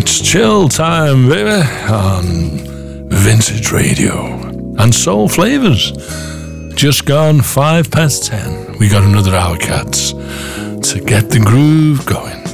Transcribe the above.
It's chill time, baby, on Vintage Radio. And Soul Flavors. Just gone 10:05. We got another hour, cats, to get the groove going.